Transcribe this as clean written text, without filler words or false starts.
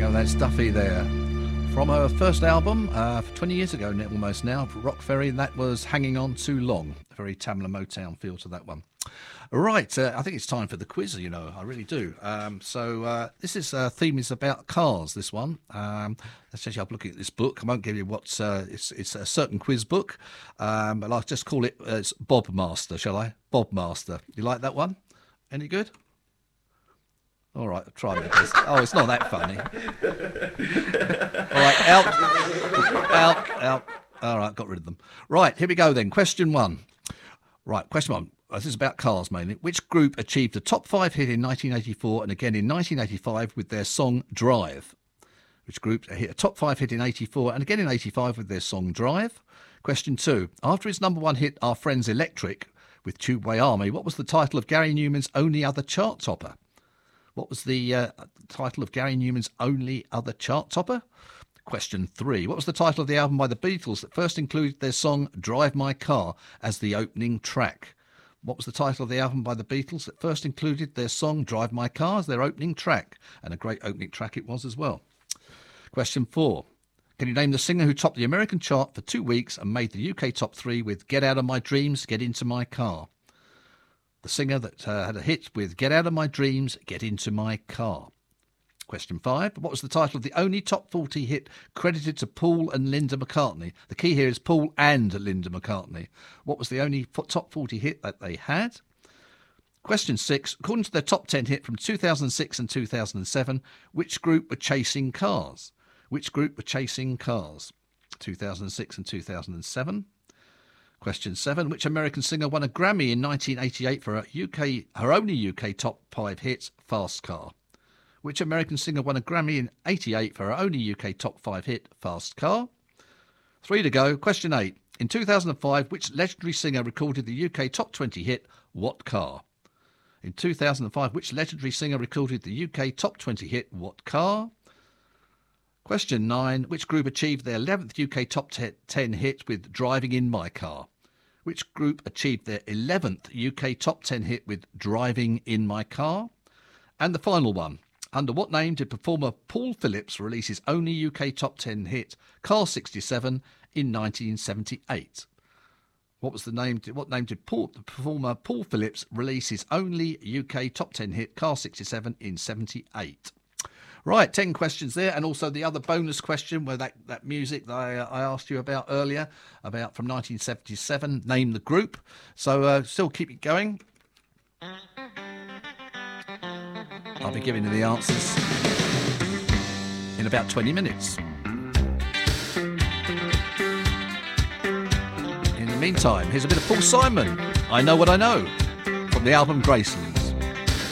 go, that's Duffy there. From her first album, 20 years ago almost now, Rock Ferry, that was Hanging On Too Long. A very Tamla Motown feel to that one. Right, I think it's time for the quiz, you know, I really do. This is theme is about cars, this one. Let's actually have a look at this book. I won't give you what's, it's a certain quiz book, but I'll just call it Bob Master, shall I? Bob Master. You like that one? Any good? All right, I'll try my best. Oh, it's not that funny. All right, out. All right, got rid of them. Right, here we go then. Question one. Right, question one. This is about cars mainly. Which group achieved a top 5 hit in 1984 and again in 1985 with their song Drive? Which group hit a top 5 hit in 84 and again in 85 with their song Drive? Question two. After his number one hit, Our Friends Electric, with Tubeway Army, what was the title of Gary Newman's only other chart topper? What was the title of Gary Newman's only other chart topper? Question three. What was the title of the album by the Beatles that first included their song Drive My Car as the opening track? What was the title of the album by the Beatles that first included their song Drive My Car as their opening track? And a great opening track it was as well. Question four. Can you name the singer who topped the American chart for 2 weeks and made the UK top 3 with Get Out of My Dreams, Get Into My Car? The singer that had a hit with Get Out of My Dreams, Get Into My Car. Question five. What was the title of the only top 40 hit credited to Paul and Linda McCartney? The key here is Paul and Linda McCartney. What was the only top 40 hit that they had? Question six. According to their top 10 hit from 2006 and 2007, which group were chasing cars? Which group were chasing cars? 2006 and 2007. Question seven. Which American singer won a Grammy in 1988 for her only UK top 5 hit, Fast Car? Which American singer won a Grammy in 88 for her only UK top 5 hit, Fast Car? 3 to go. Question 8. In 2005, which legendary singer recorded the UK top 20 hit, What Car? In 2005, which legendary singer recorded the UK top 20 hit, What Car? Question 9. Which group achieved their 11th UK top 10 hit with Driving in My Car? Which group achieved their 11th UK top 10 hit with Driving in My Car? And the final one. Under what name did performer Paul Phillips release his only UK top 10 hit, Car 67, in 1978? What name did performer Paul Phillips release his only UK top 10 hit, Car 67, in 78? Right, 10 questions there, and also the other bonus question where that music that I asked you about earlier, about from 1977, name the group. So still keep it going. I'll be giving you the answers in about 20 minutes. In the meantime, here's a bit of Paul Simon, I Know What I Know, from the album Graceland.